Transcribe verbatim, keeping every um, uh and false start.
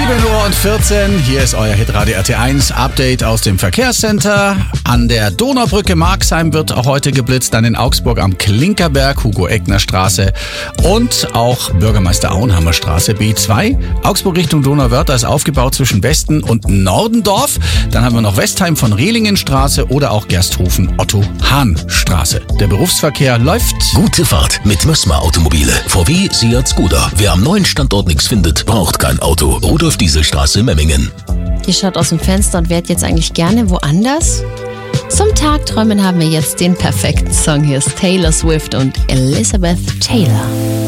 sieben Uhr vierzehn, hier ist euer Hitradio R T eins Update aus dem Verkehrscenter. An der Donaubrücke Marxheim wird auch heute geblitzt, dann in Augsburg am Klinkerberg, Hugo-Eckner-Straße und auch Bürgermeister Auenhammer Straße B zwei. Augsburg Richtung Donauwörth ist aufgebaut zwischen Westen und Nordendorf. Dann haben wir noch Westheim von Rehlingenstraße oder auch Gersthofen Otto-Hahn-Straße. Der Berufsverkehr läuft. Gute Fahrt mit Mössmer Automobile. V W, Seat, Skoda. Wer am neuen Standort nichts findet, braucht kein Auto. Rudolf-Diesel-Straße, Memmingen. Ihr schaut aus dem Fenster und wärt jetzt eigentlich gerne woanders? Zum Tagträumen haben wir jetzt den perfekten Song. Hier ist Taylor Swift und Elizabeth Taylor.